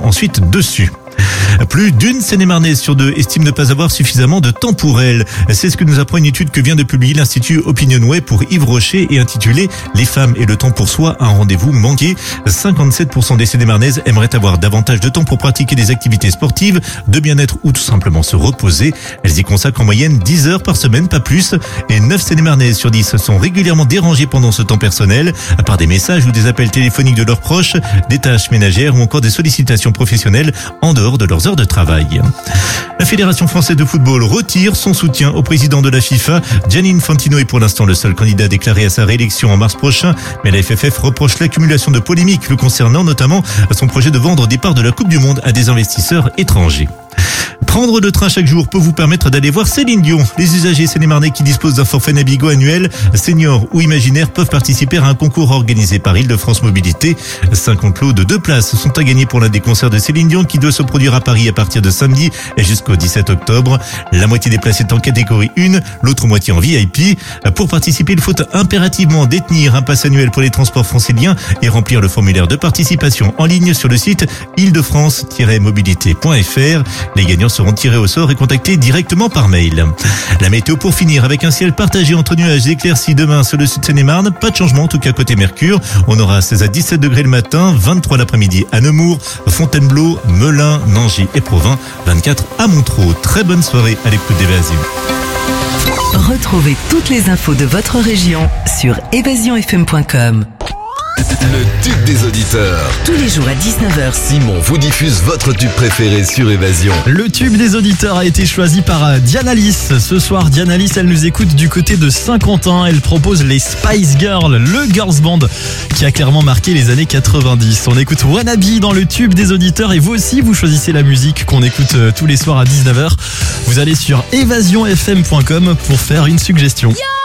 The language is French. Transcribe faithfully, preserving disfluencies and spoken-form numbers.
ensuite dessus. Plus d'une Seine-et-Marnaise sur deux estime ne pas avoir suffisamment de temps pour elle. C'est ce que nous apprend une étude que vient de publier l'Institut Opinionway pour Yves Rocher et intitulée « Les femmes et le temps pour soi, un rendez-vous manqué ». cinquante-sept pour cent des Seine-et-Marnaises aimeraient avoir davantage de temps pour pratiquer des activités sportives, de bien-être ou tout simplement se reposer. Elles y consacrent en moyenne dix heures par semaine, pas plus. Et neuf Seine-et-Marnaises sur dix sont régulièrement dérangées pendant ce temps personnel, par des messages ou des appels téléphoniques de leurs proches, des tâches ménagères ou encore des sollicitations professionnelles en dehors de leurs heures de travail. La Fédération française de football retire son soutien au président de la FIFA. Gianni Infantino est pour l'instant le seul candidat déclaré à sa réélection en mars prochain, mais la F F F reproche l'accumulation de polémiques le concernant, notamment son projet de vendre des parts de la Coupe du Monde à des investisseurs étrangers. Prendre le train chaque jour peut vous permettre d'aller voir Céline Dion. Les usagers seine-et-marnais qui disposent d'un forfait Navigo annuel, senior ou imaginaire, peuvent participer à un concours organisé par Île-de-France Mobilité. cinquante lots de deux places sont à gagner pour l'un des concerts de Céline Dion qui doit se produire à Paris à partir de samedi et jusqu'au dix-sept octobre. La moitié des places est en catégorie un, l'autre moitié en V I P. Pour participer, il faut impérativement détenir un pass annuel pour les transports franciliens et remplir le formulaire de participation en ligne sur le site île de france tiret mobilité point f r. Les gagnants seront tirés au sort et contactés directement par mail. La météo pour finir avec un ciel partagé entre nuages et éclaircies demain sur le sud Seine-et-Marne. Pas de changement en tout cas côté Mercure. On aura seize à dix-sept degrés le matin, vingt-trois l'après-midi à Nemours, Fontainebleau, Melun, Nangy et Provins, vingt-quatre à Montreux. Très bonne soirée à l'écoute d'Évasion. Retrouvez toutes les infos de votre région sur évasion f m point com. Le tube des auditeurs. Tous les jours à dix-neuf heures. Simon vous diffuse votre tube préféré sur Évasion. Le tube des auditeurs a été choisi par Diana Lys. Ce soir, Diana Lys, elle nous écoute du côté de Saint-Quentin. Elle propose les Spice Girls, le girls band qui a clairement marqué les années quatre-vingt-dix. On écoute Wannabe dans le tube des auditeurs et vous aussi, vous choisissez la musique qu'on écoute tous les soirs à dix-neuf heures. Vous allez sur évasion f m point com pour faire une suggestion. Yeah